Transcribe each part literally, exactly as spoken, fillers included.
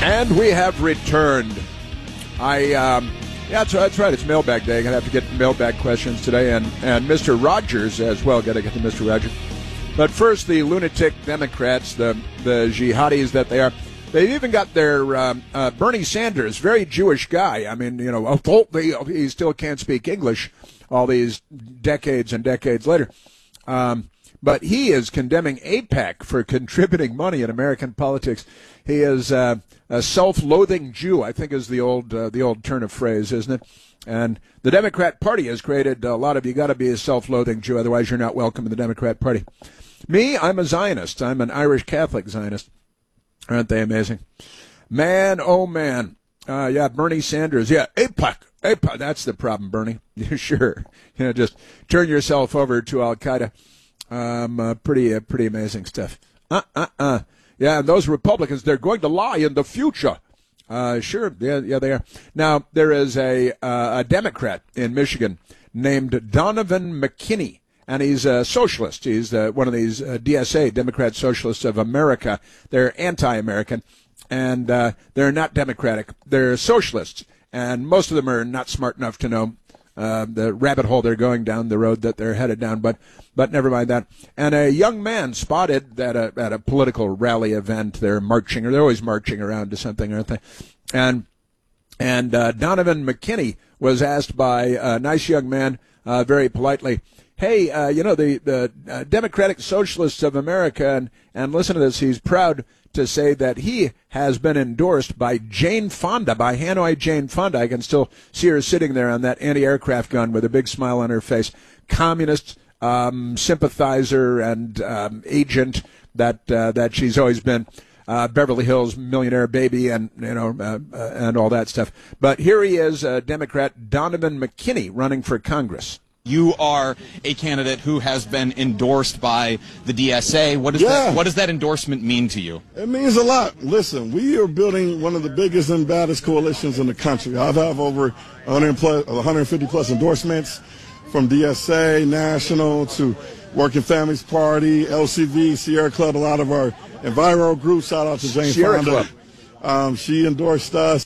And we have returned. I, um, yeah, that's, that's right. It's mailbag day. I'm going to have to get mailbag questions today. And, and Mister Rogers as well. Got to get to Mister Rogers. But first, the lunatic Democrats, the, the jihadis that they are, they've even got their um, uh, Bernie Sanders, very Jewish guy. I mean, you know, he still can't speak English all these decades and decades later. Um, but he is condemning AIPAC for contributing money in American politics. He is uh, a self-loathing Jew, I think is the old uh, the old turn of phrase, isn't it? And the Democrat Party has created a lot of you got to be a self-loathing Jew, otherwise you're not welcome in the Democrat Party. Me, I'm a Zionist. I'm an Irish Catholic Zionist. Aren't they amazing? Man, oh man. Uh, yeah, Bernie Sanders. Yeah, AIPAC. AIPAC. That's the problem, Bernie. Sure. You know, just turn yourself over to Al-Qaeda. Um, uh, pretty, uh, pretty amazing stuff. Uh, uh, uh. Yeah, and those Republicans, they're going to lie in the future. Uh, sure, yeah, yeah, they are. Now, there is a, uh, a Democrat in Michigan named Donovan McKinney, and he's a socialist. He's uh, one of these uh, D S A, Democrat Socialists of America. They're anti-American, and uh, they're not democratic. They're socialists, and most of them are not smart enough to know uh, the rabbit hole they're going down, the road that they're headed down, but but never mind that. And a young man spotted at a at a political rally event. They're marching, or they're always marching around to something, aren't they? And and uh, Donovan McKinney was asked by a nice young man uh, very politely, hey, uh, you know, the, the uh, Democratic Socialists of America, and, and listen to this, he's proud to say that he has been endorsed by Jane Fonda, by Hanoi Jane Fonda. I can still see her sitting there on that anti-aircraft gun with a big smile on her face. Communist um, sympathizer and um, agent that uh, that she's always been. Uh, Beverly Hills millionaire baby, and you know, uh, uh, and all that stuff. But here he is, uh, Democrat Donovan McKinney, running for Congress. You are a candidate who has been endorsed by the D S A. What does yeah. that, what does that endorsement mean to you? It means a lot. Listen, we are building one of the biggest and baddest coalitions in the country. I have over one hundred plus, one hundred fifty plus endorsements from D S A, National, to Working Families Party, L C V, Sierra Club, a lot of our enviro groups. Shout out to Jane Sierra Fonda. Club. Um, she endorsed us.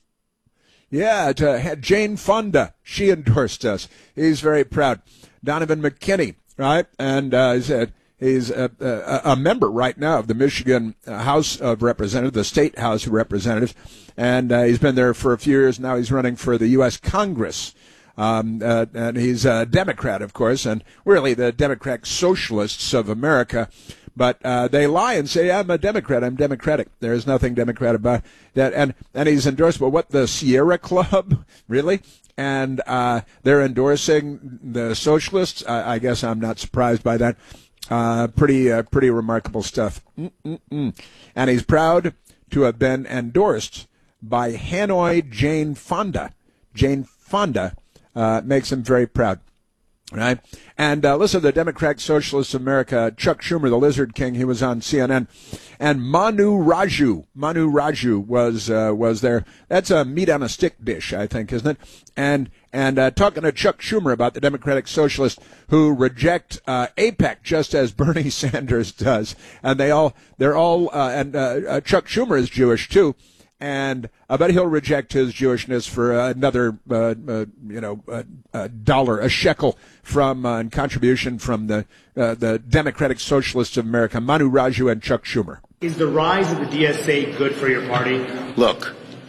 Yeah, to Jane Fonda, she endorsed us. He's very proud. Donovan McKinney, right? And uh, he's, a, he's a, a, a member right now of the Michigan House of Representatives, the State House of Representatives, and uh, he's been there for a few years. Now he's running for the U S Congress. Um, uh, and he's a Democrat, of course, and really the Democratic Socialists of America. But uh, they lie and say, I'm a Democrat, I'm Democratic. There's nothing Democrat about that. And, and he's endorsed, but what, the Sierra Club? Really? And uh, they're endorsing the socialists? I, I guess I'm not surprised by that. Uh, pretty uh, pretty remarkable stuff. Mm-mm-mm. And he's proud to have been endorsed by Hanoi Jane Fonda. Jane Fonda uh, makes him very proud. Right? And uh, listen, the Democratic Socialists of America, Chuck Schumer, the Lizard King, he was on C N N. And Manu Raju, Manu Raju was uh, was there. That's a meat on a stick dish, I think, isn't it? And and uh, talking to Chuck Schumer about the Democratic Socialists who reject uh, AIPAC just as Bernie Sanders does. And they all, they're all, uh, and uh, uh, Chuck Schumer is Jewish too. And I bet he'll reject his Jewishness for uh, another, uh, uh, you know, uh, uh, dollar, a shekel from uh, and contribution from the uh, the Democratic Socialists of America, Manu Raju and Chuck Schumer. Is the rise of the D S A good for your party? Look,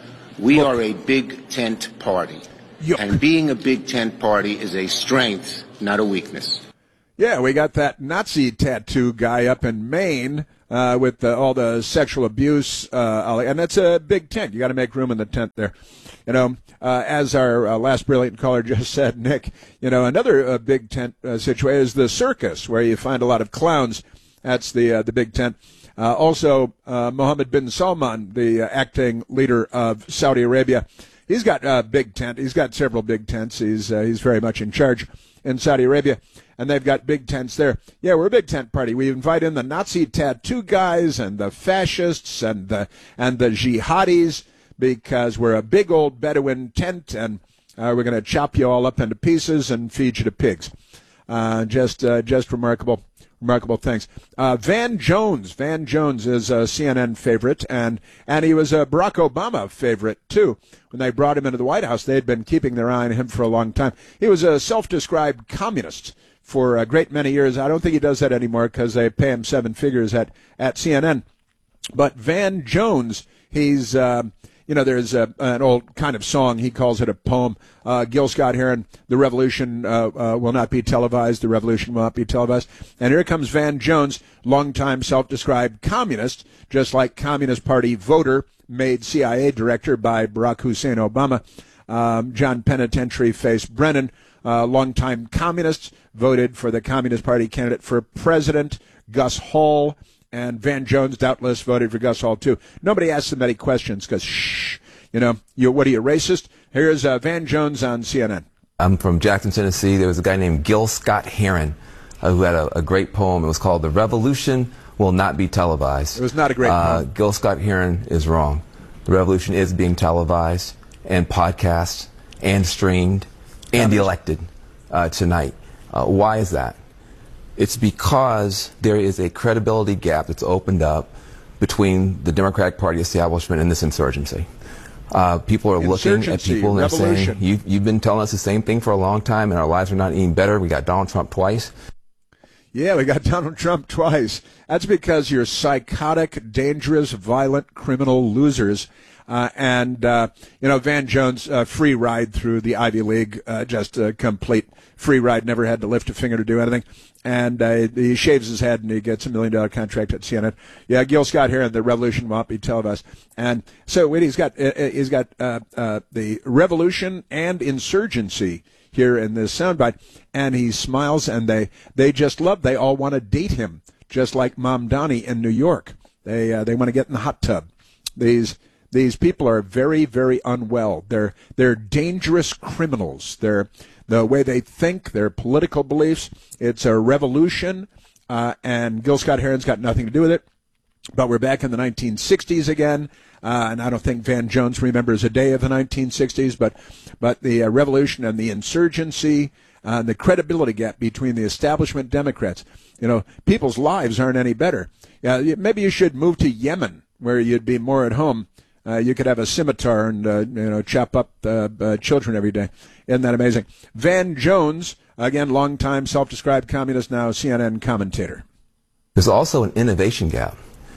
we Look. are a big tent party, Yuck. and being a big tent party is a strength, not a weakness. Yeah, we got that Nazi tattoo guy up in Maine uh, with the, all the sexual abuse, uh, and that's a big tent. You got to make room in the tent there. You know, uh, as our uh, last brilliant caller just said, Nick, you know, another uh, big tent uh, situation is the circus, where you find a lot of clowns. That's the uh, the big tent. Uh, also, uh, Mohammed bin Salman, the uh, acting leader of Saudi Arabia, he's got a big tent. He's got several big tents. He's uh, he's very much in charge in Saudi Arabia, and they've got big tents there. Yeah, we're a big tent party. We invite in the Nazi tattoo guys and the fascists and the and the jihadis because we're a big old Bedouin tent, and uh, we're going to chop you all up into pieces and feed you to pigs. Uh, just uh, just remarkable. remarkable things. Uh, Van Jones. Van Jones is a C N N favorite, and, and he was a Barack Obama favorite, too. When they brought him into the White House, they had been keeping their eye on him for a long time. He was a self-described communist for a great many years. I don't think he does that anymore because they pay him seven figures at, at C N N. But Van Jones, he's... Uh, You know, there's a, an old kind of song. He calls it a poem. Uh, Gil Scott-Heron, the revolution uh, uh, will not be televised. The revolution will not be televised. And here comes Van Jones, longtime self-described communist, just like Communist Party voter, made C I A director by Barack Hussein Obama. Um, John Penitentiary Face Brennan, uh, longtime communist, voted for the Communist Party candidate for president, Gus Hall. And Van Jones doubtless voted for Gus Hall, too. Nobody asked him any questions because, shh, you know, you, what are you, racist? Here's uh, Van Jones on C N N. I'm from Jackson, Tennessee. There was a guy named Gil Scott-Heron uh, who had a, a great poem. It was called "The Revolution Will Not Be Televised." It was not a great uh, poem. Gil Scott-Heron is wrong. The revolution is being televised and podcast and streamed and elected uh, tonight. Uh, why is that? It's because there is a credibility gap that's opened up between the Democratic Party establishment and this insurgency. Uh, people are looking at people and they're saying, you, you've been telling us the same thing for a long time and our lives are not any better. We got Donald Trump twice. Yeah, we got Donald Trump twice. That's because you're psychotic, dangerous, violent, criminal losers. Uh, and, uh, you know, Van Jones, uh, free ride through the Ivy League, uh, just a complete free ride, never had to lift a finger to do anything. And uh, he shaves his head and he gets a million dollar contract at C N N. Yeah, Gil Scott-Heron, the revolution won't be televised. And so wait, he's got uh, he's got uh, uh, the revolution and insurgency here in this soundbite, and he smiles, and they they just love. They all want to date him, just like Mom Donnie in New York. They uh, they want to get in the hot tub. These. These people are very, very unwell. They're they're dangerous criminals. They're the way they think, their political beliefs. It's a revolution, uh, and Gil Scott-Heron's got nothing to do with it. But we're back in the nineteen sixties again, uh, and I don't think Van Jones remembers a day of the nineteen sixties. But but the uh, revolution and the insurgency, uh, and the credibility gap between the establishment Democrats. You know, people's lives aren't any better. Uh, maybe you should move to Yemen, where you'd be more at home. Uh, you could have a scimitar and, uh, you know, chop up uh, uh, children every day. Isn't that amazing? Van Jones, again, longtime self-described communist, now C N N commentator. There's also an innovation gap.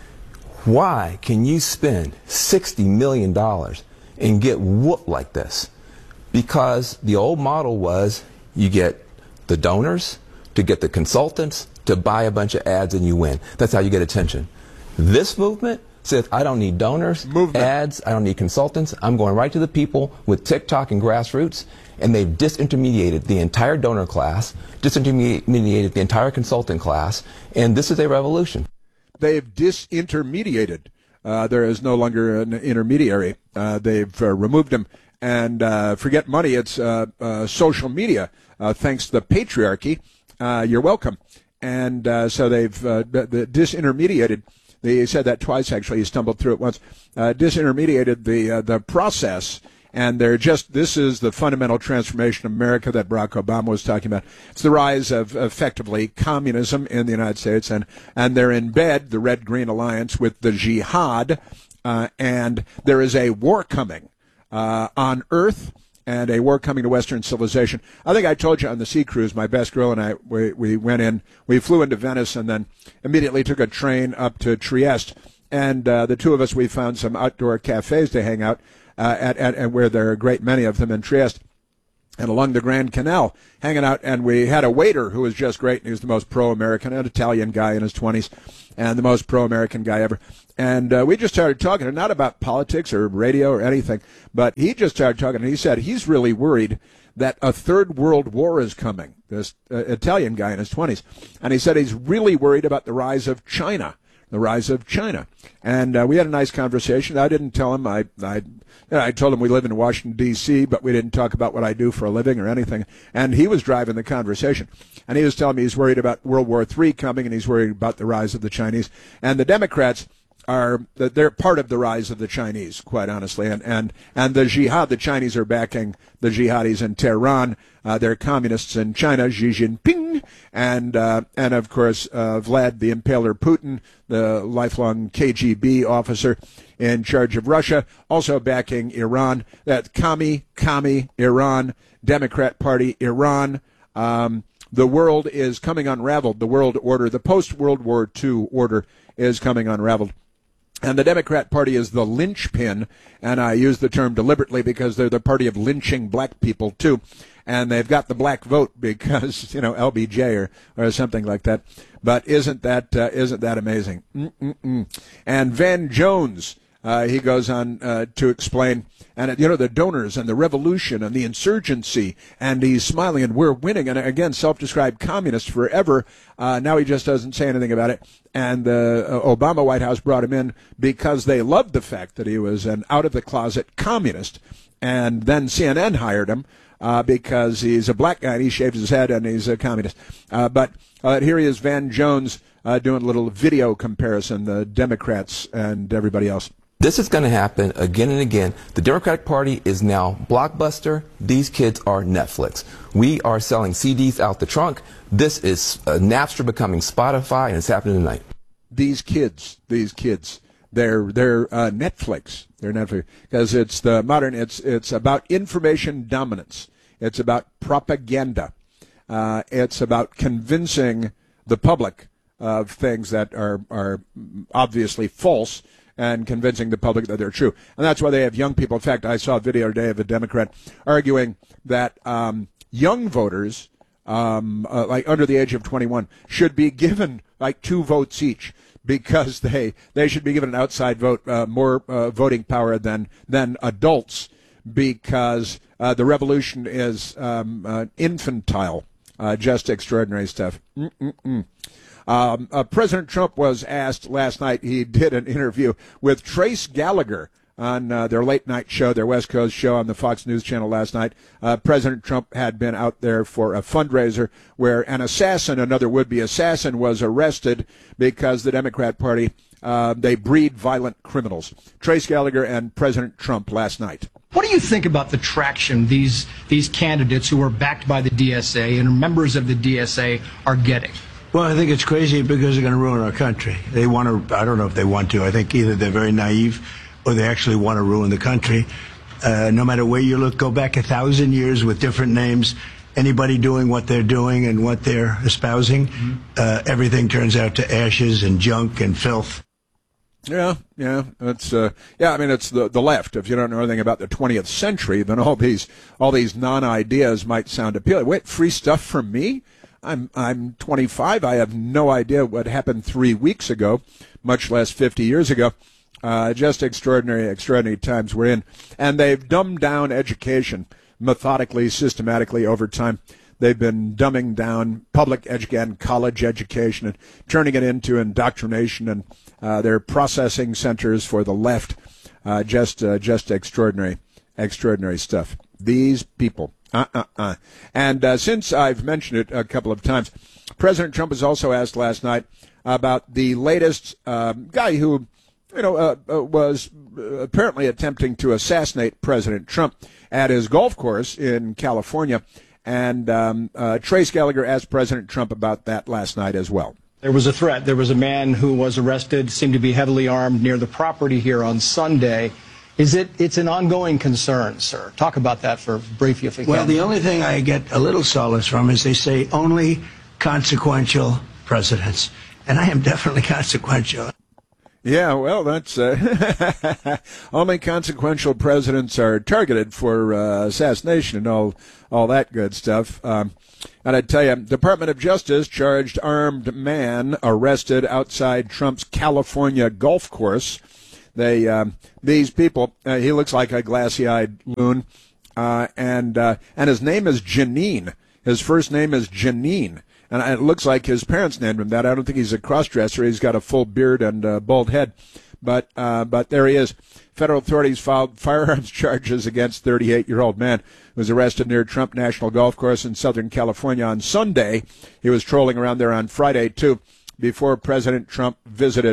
Why can you spend sixty million dollars and get whooped like this? Because the old model was you get the donors to get the consultants to buy a bunch of ads and you win. That's how you get attention. This movement says, I don't need donors, Movement. ads, I don't need consultants. I'm going right to the people with TikTok and grassroots, and they've disintermediated the entire donor class, disintermediated the entire consultant class, and this is a revolution. They've disintermediated. Uh, there is no longer an intermediary. Uh, they've uh, removed them. And uh, forget money, it's uh, uh, social media. Uh, thanks to the patriarchy, uh, you're welcome. And uh, so they've uh, the disintermediated. He said that twice, actually. He stumbled through it once. Uh, disintermediated the uh, the process, and they're just, this is the fundamental transformation of America that Barack Obama was talking about. It's the rise of, effectively, communism in the United States, and, and they're in bed, the Red-Green Alliance, with the jihad, uh, and there is a war coming uh, on Earth, and a war coming to Western civilization. I think I told you on the sea cruise, my best girl and I, we, we went in, we flew into Venice and then immediately took a train up to Trieste. And uh, the two of us, we found some outdoor cafes to hang out uh, at, at, at where there are a great many of them in Trieste. And along the Grand Canal, hanging out, and we had a waiter who was just great, and he was the most pro-American, an Italian guy in his twenties, and the most pro-American guy ever. And uh, we just started talking, not about politics or radio or anything, but he just started talking, and he said he's really worried that a third world war is coming, this uh, Italian guy in his twenties. And he said he's really worried about the rise of China. The rise of China. And uh, we had a nice conversation. I didn't tell him. I I, you know, I told him we live in Washington, D C, but we didn't talk about what I do for a living or anything. And he was driving the conversation. And he was telling me he's worried about World War Three coming, and he's worried about the rise of the Chinese. And the Democrats, are they're part of the rise of the Chinese, quite honestly, and and and the jihad. The Chinese are backing the jihadis in Tehran. Uh, they're communists in China, Xi Jinping, and uh, and of course uh, Vlad the Impaler Putin, the lifelong K G B officer in charge of Russia, also backing Iran. That commie, commie, Iran, Democrat Party, Iran. Um, the world is coming unraveled. The world order, the post-World War Two order, is coming unraveled. And the Democrat Party is the linchpin, and I use the term deliberately because they're the party of lynching black people, too. And they've got the black vote because, you know, L B J or, or something like that. But isn't that uh, isn't that amazing? Mm-mm-mm. And Van Jones, uh, he goes on uh, to explain, and, you know, the donors and the revolution and the insurgency, and he's smiling, and we're winning. And, again, self-described communist forever. Uh, now he just doesn't say anything about it. And the uh, Obama White House brought him in because they loved the fact that he was an out-of-the-closet communist. And then C N N hired him uh, because he's a black guy, and he shaved his head, and he's a communist. Uh, but uh, here he is, Van Jones, uh, doing a little video comparison, the Democrats and everybody else. This is going to happen again and again. The Democratic Party is now Blockbuster. These kids are Netflix. We are selling C Ds out the trunk. This is uh, Napster becoming Spotify, and it's happening tonight. These kids, these kids, they're they're uh, Netflix. They're Netflix because it's the modern. It's it's about information dominance. It's about propaganda. Uh, it's about convincing the public of things that are are obviously false, and convincing the public that they're true. And that's why they have young people. In fact, I saw a video today of a Democrat arguing that um, young voters, um, uh, like under the age of twenty-one, should be given like two votes each because they they should be given an outside vote, uh, more uh, voting power than than adults, because uh, the revolution is um, uh, infantile, uh, just extraordinary stuff. Mm-mm-mm. Um, uh, President Trump was asked last night, he did an interview with Trace Gallagher on uh, their late night show, their West Coast show on the Fox News Channel last night. Uh, President Trump had been out there for a fundraiser where an assassin, another would-be assassin, was arrested because the Democrat Party, uh, they breed violent criminals. Trace Gallagher and President Trump last night. What do you think about the traction these these candidates who are backed by the D S A and members of the D S A are getting? Well, I think it's crazy because they're going to ruin our country. They want to, I don't know if they want to. I think either they're very naive or they actually want to ruin the country. Uh, no matter where you look, go back a thousand years with different names, anybody doing what they're doing and what they're espousing, mm-hmm. uh, everything turns out to ashes and junk and filth. Yeah, yeah, it's uh, yeah. I mean, it's the the left. If you don't know anything about the twentieth century, then all these all these non-ideas might sound appealing. Wait, free stuff from me? I'm I'm twenty-five. I have no idea what happened three weeks ago, much less fifty years ago. Uh, just extraordinary, extraordinary times we're in. And they've dumbed down education methodically, systematically over time. They've been dumbing down public education, college education, and turning it into indoctrination, and uh, they're processing centers for the left. Uh, just uh, just extraordinary, extraordinary stuff. These people. Uh-uh-uh. And uh, since I've mentioned it a couple of times, President Trump was also asked last night about the latest um, guy who, you know, uh, uh, was apparently attempting to assassinate President Trump at his golf course in California. And um, uh, Trace Gallagher asked President Trump about that last night as well. There was a threat. There was a man who was arrested, seemed to be heavily armed near the property here on Sunday. Is it, it's an ongoing concern, sir. Talk about that for briefly, if you can. Well, the only thing I get a little solace from is they say only consequential presidents. And I am definitely consequential. Yeah, well, that's uh, only consequential presidents are targeted for uh, assassination and all all that good stuff. Um, and I tell you, Department of Justice charged armed man arrested outside Trump's California golf course. They um, these people, uh, he looks like a glassy-eyed loon, uh, and uh, and his name is Janine. His first name is Janine. And it looks like his parents named him that. I don't think he's a cross-dresser. He's got a full beard and a bald head. But uh, but there he is. Federal authorities filed firearms charges against thirty-eight-year-old man who was arrested near Trump National Golf Course in Southern California on Sunday. He was trolling around there on Friday, too, before President Trump visited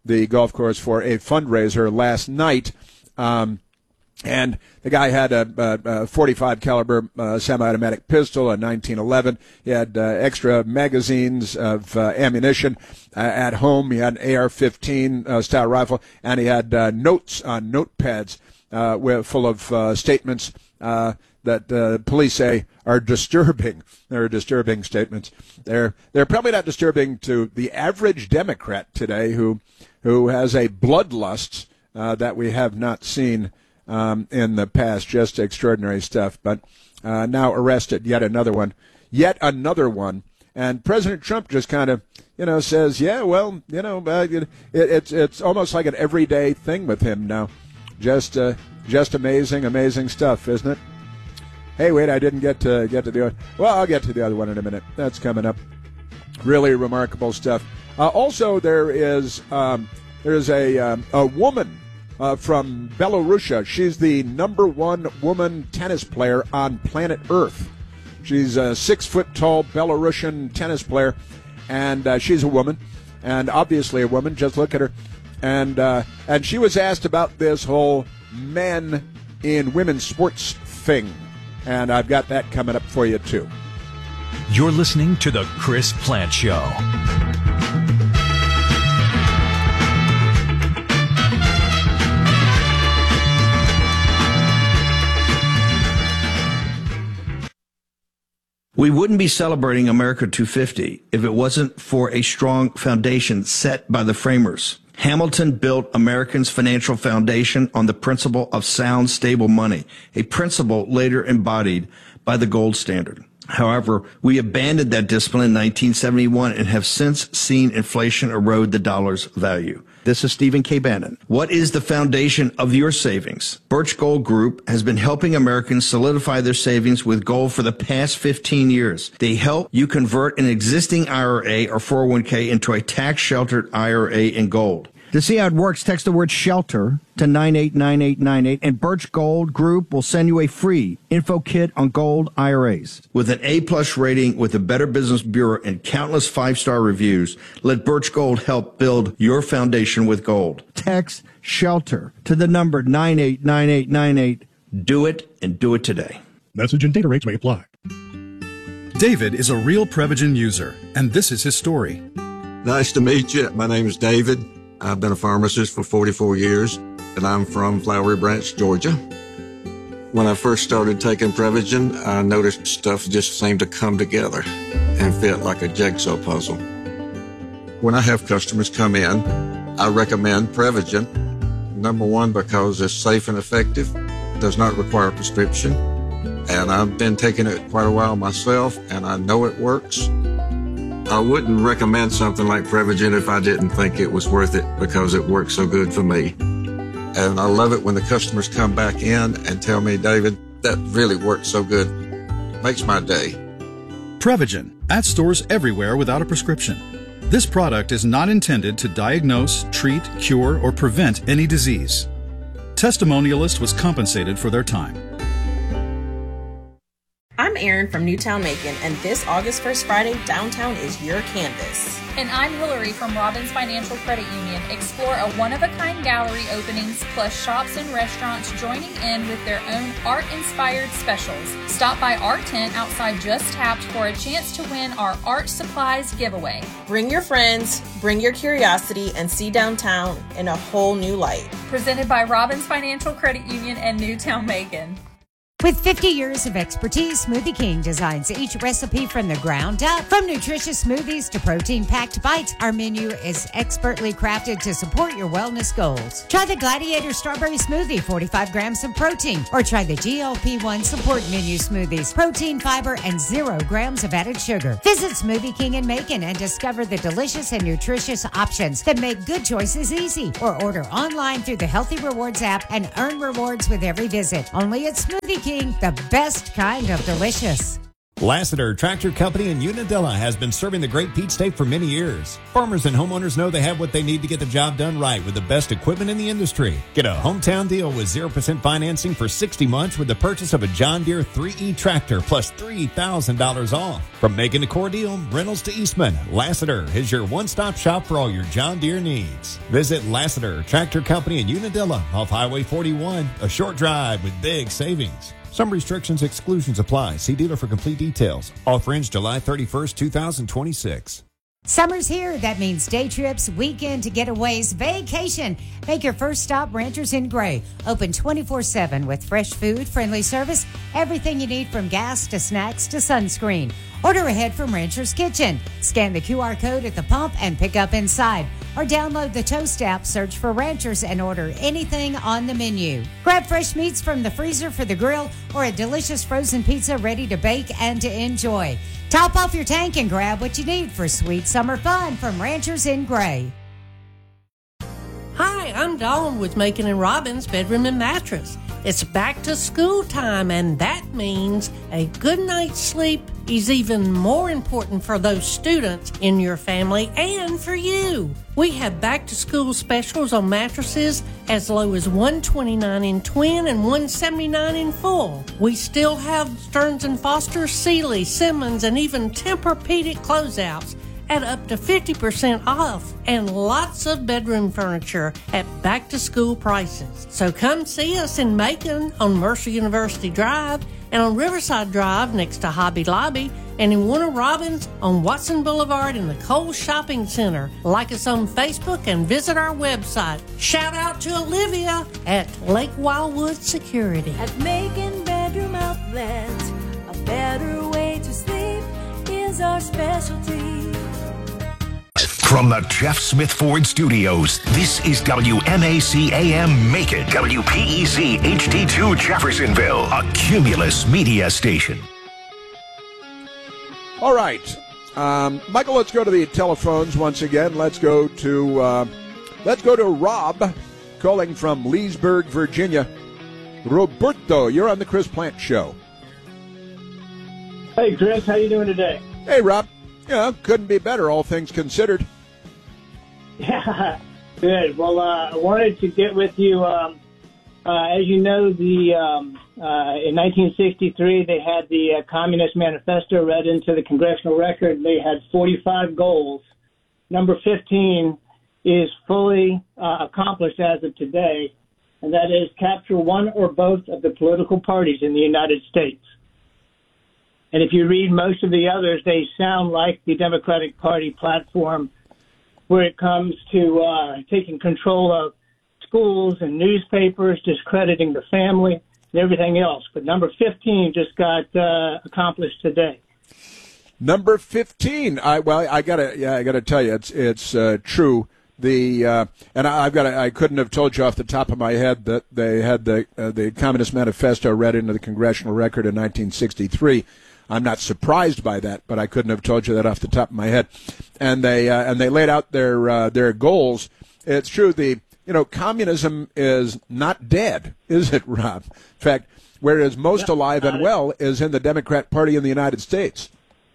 the golf course for a fundraiser last night. Um, And the guy had a, a, a forty-five caliber uh, semi-automatic pistol, a nineteen eleven. He had uh, extra magazines of uh, ammunition uh, at home. He had an A R fifteen uh, style rifle, and he had uh, notes on notepads uh, with, full of uh, statements uh, that uh, police say are disturbing. They're disturbing statements. They're they're probably not disturbing to the average Democrat today, who who has a bloodlust uh, that we have not seen Um, in the past. Just extraordinary stuff. But uh, now arrested, yet another one, yet another one. And President Trump just kind of, you know, says, yeah, well, you know, uh, it, it's it's almost like an everyday thing with him now. Just uh, just amazing, amazing stuff, isn't it? Hey, wait, I didn't get to get to the other. Well, I'll get to the other one in a minute. That's coming up. Really remarkable stuff. Uh, also, there is um, there is a um, a woman. Uh, from Belarusia. She's the number one woman tennis player on planet Earth. She's a six-foot-tall Belarusian tennis player, and uh, she's a woman, and obviously a woman. Just look at her. And uh, and she was asked about this whole men in women's sports thing, and I've got that coming up for you, too. You're listening to The Chris Plante Show. We wouldn't be celebrating America two fifty if it wasn't for a strong foundation set by the framers. Hamilton built Americans' financial foundation on the principle of sound, stable money, a principle later embodied by the gold standard. However, we abandoned that discipline in nineteen seventy-one and have since seen inflation erode the dollar's value. This is Stephen K. Bannon. What is the foundation of your savings? Birch Gold Group has been helping Americans solidify their savings with gold for the past fifteen years. They help you convert an existing I R A or four oh one k into a tax-sheltered I R A in gold. To see how it works, text the word SHELTER to nine eight nine eight nine eight, and Birch Gold Group will send you a free info kit on gold I R As. With an A-plus rating with the Better Business Bureau and countless five-star reviews, let Birch Gold help build your foundation with gold. Text SHELTER to the number nine eight nine eight nine eight. Do it, and do it today. Message and data rates may apply. David is a real Prevagen user, and this is his story. Nice to meet you. My name is David. I've been a pharmacist for forty-four years, and I'm from Flowery Branch, Georgia. When I first started taking Prevagen, I noticed stuff just seemed to come together and fit like a jigsaw puzzle. When I have customers come in, I recommend Prevagen. Number one, because it's safe and effective, does not require a prescription, and I've been taking it quite a while myself, and I know it works. I wouldn't recommend something like Prevagen if I didn't think it was worth it because it works so good for me. And I love it when the customers come back in and tell me, David, that really works so good. Makes my day. Prevagen, at stores everywhere without a prescription. This product is not intended to diagnose, treat, cure, or prevent any disease. Testimonialist was compensated for their time. I'm Erin from Newtown Macon, and this August first Friday, downtown is your canvas. And I'm Hillary from Robbins Financial Credit Union. Explore a one-of-a-kind gallery openings, plus shops and restaurants joining in with their own art-inspired specials. Stop by our tent outside Just Tapped for a chance to win our art supplies giveaway. Bring your friends, bring your curiosity, and see downtown in a whole new light. Presented by Robbins Financial Credit Union and Newtown Macon. With fifty years of expertise, Smoothie King designs each recipe from the ground up. From nutritious smoothies to protein-packed bites, our menu is expertly crafted to support your wellness goals. Try the Gladiator Strawberry Smoothie, forty-five grams of protein, or try the G L P one Support Menu Smoothies, protein, fiber, and zero grams of added sugar. Visit Smoothie King in Macon and discover the delicious and nutritious options that make good choices easy. Or order online through the Healthy Rewards app and earn rewards with every visit. Only at Smoothie King, the best kind of delicious. Lassiter Tractor Company in Unadilla has been serving the Great Peach State for many years. Farmers and homeowners know they have what they need to get the job done right with the best equipment in the industry. Get a hometown deal with zero percent financing for sixty months with the purchase of a John Deere three E tractor plus three thousand dollars off. From Macon to Cordele, Reynolds to Eastman, Lassiter is your one-stop shop for all your John Deere needs. Visit Lassiter Tractor Company in Unadilla off Highway forty-one, a short drive with big savings. Some restrictions, exclusions apply. See dealer for complete details. Offer ends July thirty-first, twenty twenty-six. Summer's here. That means day trips, weekend getaways, vacation. Make your first stop Ranchers in Gray. Open twenty-four seven with fresh food, friendly service, everything you need from gas to snacks to sunscreen. Order ahead from Rancher's Kitchen. Scan the Q R code at the pump and pick up inside. Or download the Toast app, search for Ranchers, and order anything on the menu. Grab fresh meats from the freezer for the grill or a delicious frozen pizza ready to bake and to enjoy. Top off your tank and grab what you need for sweet summer fun from Ranchers in Gray. Hi, I'm Dawn with Macon and Robbins Bedroom and Mattress. It's back to school time, and that means a good night's sleep is even more important for those students in your family and for you. We have back to school specials on mattresses as low as one hundred twenty-nine dollars in twin and one hundred seventy-nine dollars in full. We still have Stearns and Foster, Sealy, Simmons, and even Tempur-Pedic closeouts at up to fifty percent off, and lots of bedroom furniture at back-to-school prices. So come see us in Macon on Mercer University Drive and on Riverside Drive next to Hobby Lobby, and in Warner Robins on Watson Boulevard in the Kohl's Shopping Center. Like us on Facebook and visit our website. Shout out to Olivia at Lake Wildwood Security. At Macon Bedroom Outlet, a better way to sleep is our specialty. From the Jeff Smith Ford Studios, this is W M A C A M Macon, W P E C H D two Jeffersonville, a Cumulus media station. All right, um, Michael. Let's go to the telephones once again. Let's go to uh, let's go to Rob, calling from Leesburg, Virginia. Roberto, you're on the Chris Plant Show. Hey, Chris, how you doing today? Hey, Rob. Yeah, couldn't be better, all things considered. Yeah, good. Well, uh, I wanted to get with you. Um, uh, as you know, the um, uh, in nineteen sixty-three, they had the uh, Communist Manifesto read into the Congressional Record. They had forty-five goals. Number fifteen is fully uh, accomplished as of today, and that is capture one or both of the political parties in the United States. And if you read most of the others, they sound like the Democratic Party platform, where it comes to uh, taking control of schools and newspapers, discrediting the family, and everything else. But number fifteen just got uh, accomplished today. Number fifteen. I well, I gotta, yeah, I gotta tell you, it's it's uh, true. The uh, and I, I've got, I couldn't have told you off the top of my head that they had the uh, the Communist Manifesto read into the Congressional Record in nineteen sixty-three. I'm not surprised by that, but I couldn't have told you that off the top of my head. And they uh, and they laid out their uh, their goals. It's true. The you know communism is not dead, is it, Rob? In fact, where it is most no, alive and well is in the Democrat Party in the United States.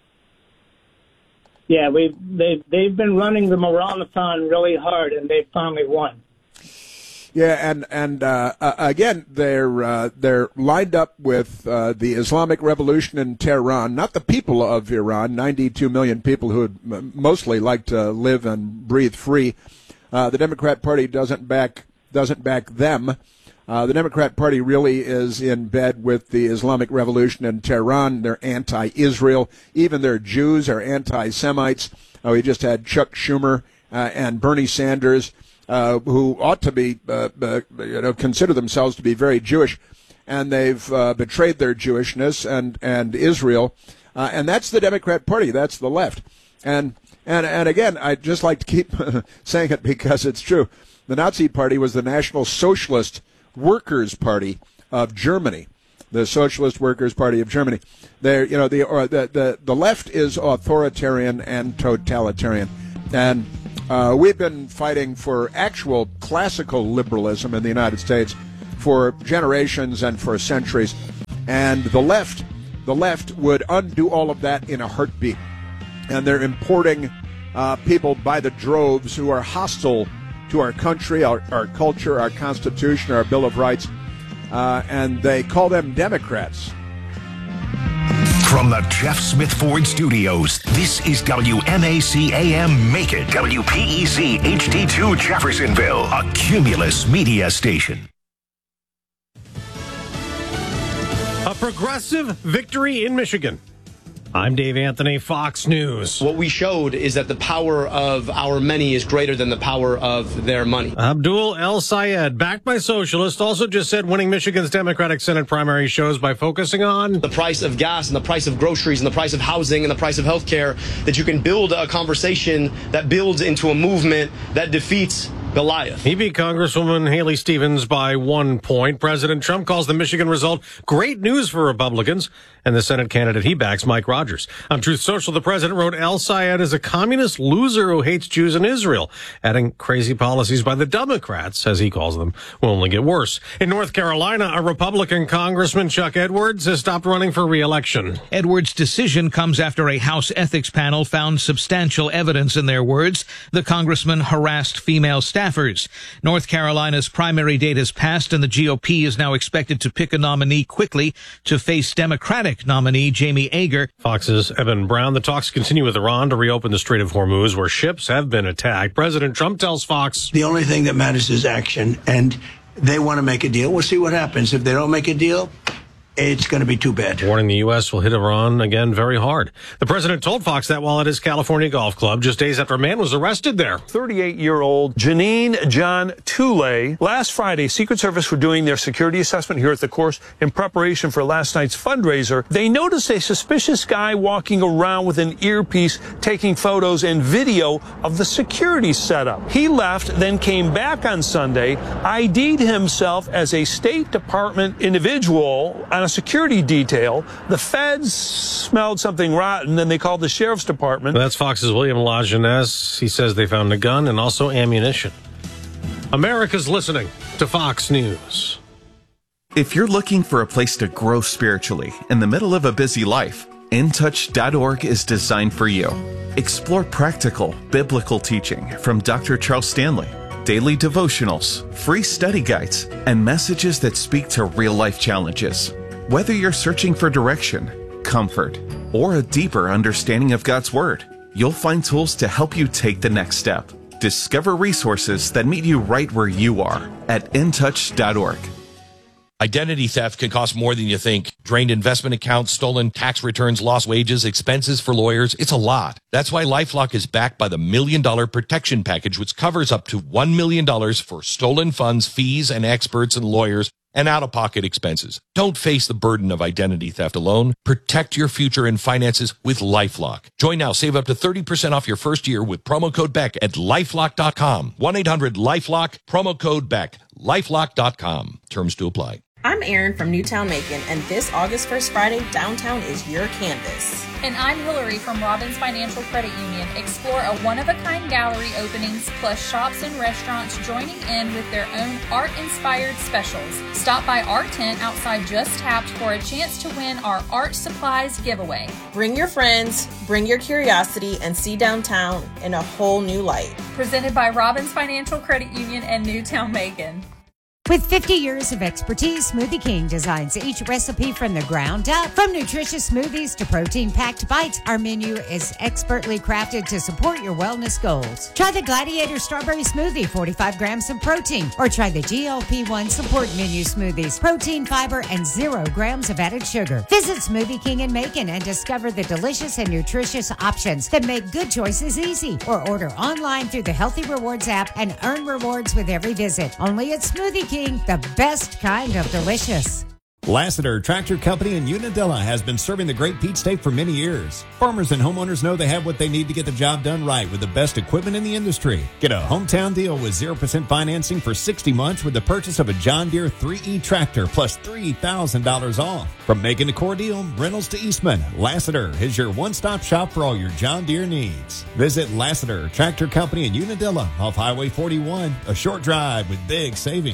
Yeah, we they they've been running the Moranathon really hard, and they finally won. Yeah, and and uh, uh, again, they're uh, they're lined up with uh, the Islamic Revolution in Tehran, not the people of Iran, ninety-two million people who would mostly like to live and breathe free. Uh, the Democrat Party doesn't back doesn't back them. Uh, the Democrat Party really is in bed with the Islamic Revolution in Tehran. They're anti-Israel. Even their Jews are anti-Semites. Uh, we just had Chuck Schumer uh, and Bernie Sanders, Uh, who ought to be, uh, uh, you know, consider themselves to be very Jewish, and they've uh, betrayed their Jewishness and and Israel, uh, and that's the Democrat Party. That's the left, and and and again, I just like to keep saying it because it's true. The Nazi Party was the National Socialist Workers' Party of Germany, the Socialist Workers' Party of Germany. They're, you know, the or the the the left is authoritarian and totalitarian, and Uh, we've been fighting for actual classical liberalism in the United States for generations and for centuries. And the left, the left would undo all of that in a heartbeat. And they're importing uh, people by the droves who are hostile to our country, our, our culture, our Constitution, our Bill of Rights, uh, and they call them Democrats. From the Jeff Smith Ford Studios, this is W M A C A M Macon, W P E C H D two Jeffersonville, a Cumulus media station. A progressive victory in Michigan. I'm Dave Anthony, Fox News. What we showed is that the power of our many is greater than the power of their money. Abdul El Sayed, backed by socialists, also just said winning Michigan's Democratic Senate primary shows by focusing on the price of gas and the price of groceries and the price of housing and the price of health care, that you can build a conversation that builds into a movement that defeats Goliath. He beat Congresswoman Haley Stevens by one point. President Trump calls the Michigan result great news for Republicans and the Senate candidate he backs, Mike Rogers. On Truth Social, the president wrote El Sayed is a communist loser who hates Jews and Israel, adding crazy policies by the Democrats, as he calls them, will only get worse. In North Carolina, a Republican Congressman, Chuck Edwards, has stopped running for re-election. Edwards' decision comes after a House ethics panel found substantial evidence, in their words, the congressman harassed female staffers. North Carolina's primary date has passed, and the G O P is now expected to pick a nominee quickly to face Democratic nominee Jamie Ager. Fox's Evan Brown. The talks continue with Iran to reopen the Strait of Hormuz, where ships have been attacked. President Trump tells Fox the only thing that matters is action, and they want to make a deal. We'll see what happens. If they don't make a deal, it's going to be too bad. Warning the U S will hit Iran again very hard. The president told Fox that while at his California golf club just days after a man was arrested there. thirty-eight-year-old Janine John Tooley. Last Friday, Secret Service were doing their security assessment here at the course in preparation for last night's fundraiser. They noticed a suspicious guy walking around with an earpiece, taking photos and video of the security setup. He left, then came back on Sunday, I D'd himself as a State Department individual on a security detail. The feds smelled something rotten, then they called the sheriff's department. That's Fox's William Lajeunesse. He says they found a gun and also ammunition. America's listening to Fox News. If you're looking for a place to grow spiritually in the middle of a busy life, in touch dot org is designed for you. Explore practical, biblical teaching from Doctor Charles Stanley, daily devotionals, free study guides, and messages that speak to real-life challenges. Whether you're searching for direction, comfort, or a deeper understanding of God's Word, you'll find tools to help you take the next step. Discover resources that meet you right where you are at in touch dot org. Identity theft can cost more than you think. Drained investment accounts, stolen tax returns, lost wages, expenses for lawyers. It's a lot. That's why LifeLock is backed by the Million Dollar Protection Package, which covers up to one million dollars for stolen funds, fees, and experts and lawyers, and out-of-pocket expenses. Don't face the burden of identity theft alone. Protect your future and finances with LifeLock. Join now. Save up to thirty percent off your first year with promo code Beck at lifelock dot com. one eight hundred lifelock, promo code Beck, lifelock dot com. Terms to apply. I'm Erin from Newtown Macon, and this August first Friday, downtown is your canvas. And I'm Hillary from Robbins Financial Credit Union. Explore a one-of-a-kind gallery openings, plus shops and restaurants joining in with their own art-inspired specials. Stop by our tent outside Just Tapped for a chance to win our art supplies giveaway. Bring your friends, bring your curiosity, and see downtown in a whole new light. Presented by Robbins Financial Credit Union and Newtown Macon. With fifty years of expertise, Smoothie King designs each recipe from the ground up. From nutritious smoothies to protein-packed bites, our menu is expertly crafted to support your wellness goals. Try the Gladiator Strawberry Smoothie, forty-five grams of protein, or try the G L P one Support Menu Smoothies, protein, fiber, and zero grams of added sugar. Visit Smoothie King in Macon and discover the delicious and nutritious options that make good choices easy. Or order online through the Healthy Rewards app and earn rewards with every visit. Only at Smoothie King. The best kind of delicious. Lassiter Tractor Company in Unadilla has been serving the Great Peach State for many years. Farmers and homeowners know they have what they need to get the job done right with the best equipment in the industry. Get a hometown deal with zero percent financing for sixty months with the purchase of a John Deere three E tractor plus three thousand dollars off. From Macon to Cordele, Reynolds to Eastman, Lassiter is your one-stop shop for all your John Deere needs. Visit Lassiter Tractor Company in Unadilla off Highway forty-one, a short drive with big savings.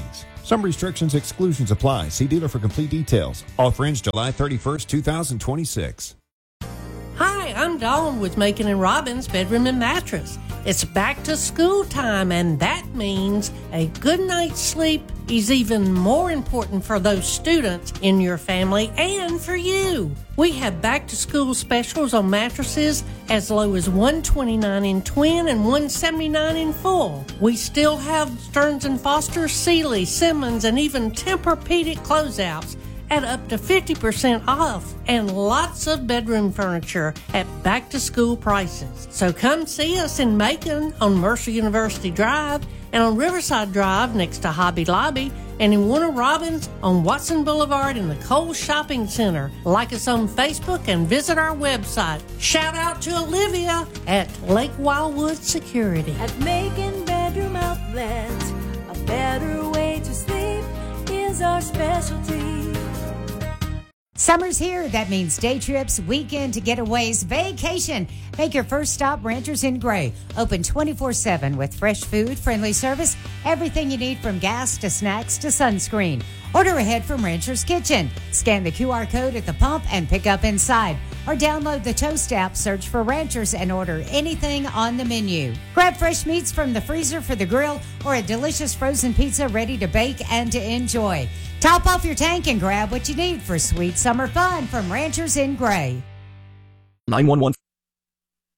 Some restrictions, exclusions apply. See dealer for complete details. Offer ends July thirty-first, twenty twenty-six. Hi, I'm Dawn with Macon and Robbins Bedroom and Mattress. It's back to school time, and that means a good night's sleep is even more important for those students in your family and for you. We have back to school specials on mattresses as low as one hundred twenty-nine dollars in twin and one hundred seventy-nine dollars in full. We still have Stearns and Foster, Sealy, Simmons, and even Tempur-Pedic closeouts at up to fifty percent off, and lots of bedroom furniture at back-to-school prices. So come see us in Macon on Mercer University Drive and on Riverside Drive next to Hobby Lobby, and in Warner Robins on Watson Boulevard in the Kohl's Shopping Center. Like us on Facebook and visit our website. Shout out to Olivia at Lake Wildwood Security. At Macon Bedroom Outlet, a better way to sleep is our specialty. Summer's here. That means day trips, weekend getaways, vacation. Make your first stop Ranchers in Gray. Open twenty-four seven with fresh food, friendly service, everything you need from gas to snacks to sunscreen. Order ahead from Rancher's Kitchen. Scan the Q R code at the pump and pick up inside. Or download the Toast app, search for Ranchers, and order anything on the menu. Grab fresh meats from the freezer for the grill or a delicious frozen pizza ready to bake and to enjoy. Top off your tank and grab what you need for sweet summer fun from Ranchers in Gray. nine one one